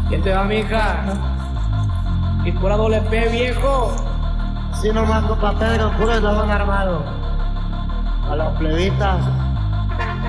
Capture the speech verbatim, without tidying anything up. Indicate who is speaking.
Speaker 1: ¿Quién te va, mija? Y pura doble P, viejo.
Speaker 2: Si no mando pa' Pedro, puro eslabón armado. A los plebitas.